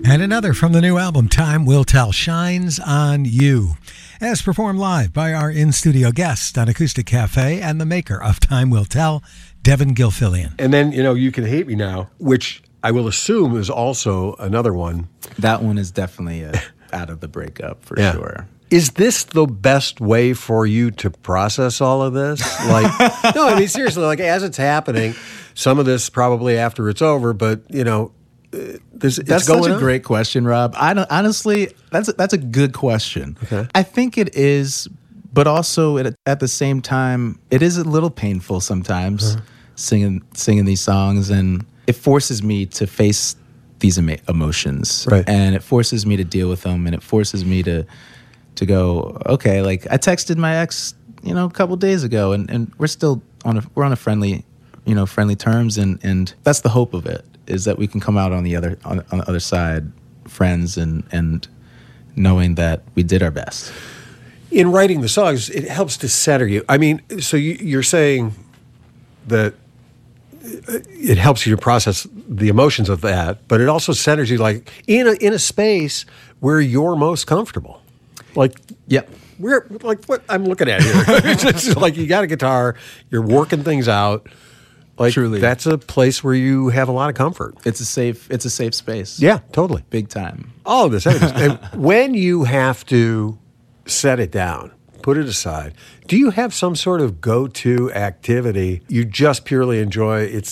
And another from the new album, Time Will Tell, Shines on You, as performed live by our in-studio guest on Acoustic Cafe and the maker of Time Will Tell, Devin Gilfillian. And then, You Can Hate Me Now, which I will assume is also another one. That one is definitely out of the breakup, for sure. Is this the best way for you to process all of this? No, I mean, seriously, as it's happening, some of this probably after it's over, but, that's such a great question, Rob. Honestly, that's a good question. Okay. I think it is, but also at the same time, it is a little painful sometimes singing these songs, and it forces me to face these emotions, right? And it forces me to deal with them, and it forces me to go, okay. I texted my ex, a couple days ago, and we're still on a friendly terms, and that's the hope of it, is that we can come out on the other side friends and knowing that we did our best. In writing the songs, it helps to center you. I mean, so you're saying that it helps you to process the emotions of that, but it also centers you in a space where you're most comfortable. Yep. We're what I'm looking at here. It's just you got a guitar, you're working things out. Truly, that's a place where you have a lot of comfort. It's a safe space. Yeah, totally. Big time. All of this. And when you have to set it down, put it aside, do you have some sort of go-to activity you just purely enjoy? It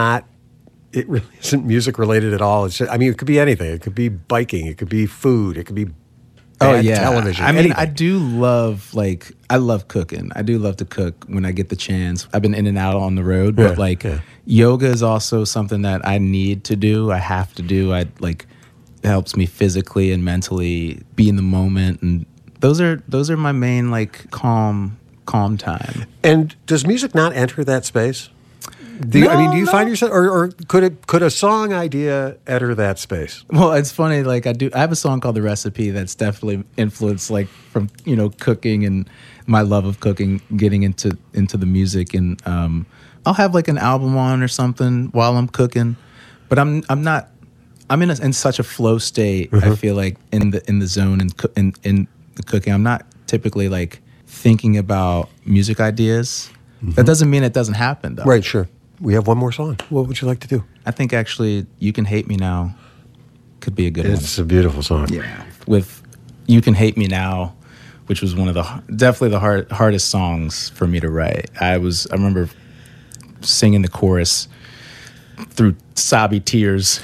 really isn't music related at all. It could be anything. It could be biking. It could be food. It could be television. I mean, anything. I do love I love cooking. I do love to cook when I get the chance. I've been in and out on the road, but yoga is also something that I need to do. I have to do. It helps me physically and mentally be in the moment, and those are my main calm time. And does music not enter that space? Do you find yourself, or could a song idea enter that space? Well, it's funny. I have a song called "The Recipe" that's definitely influenced, from cooking and my love of cooking, getting into the music, and I'll have an album on or something while I'm cooking, but I'm not. I'm in such a flow state. I feel in the zone and in the cooking. I'm not typically thinking about music ideas. That doesn't mean it doesn't happen, though. Right. Sure. We have one more song. What would you like to do? I think actually "You Can Hate Me Now" could be a good one. It's a beautiful song. Yeah. With "You Can Hate Me Now," which was one of definitely the hardest songs for me to write. I remember singing the chorus through sobby tears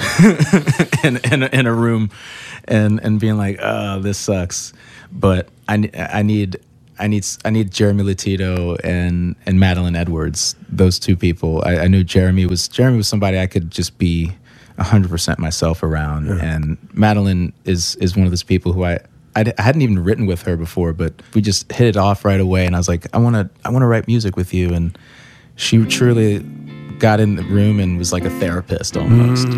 in a room and being like, "Oh, this sucks." But I need Jeremy Latito and Madeline Edwards. Those two people. I knew Jeremy was somebody I could just be 100% myself around, and Madeline is one of those people who I hadn't even written with her before, but we just hit it off right away. And I was like, I want to write music with you, and she truly got in the room and was like a therapist almost,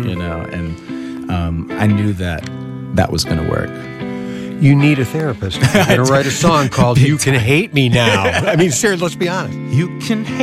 And I knew that was going to work. You need a therapist. You're going to write a song called "You Can Hate Me Now." I mean, seriously, let's be honest. You can hate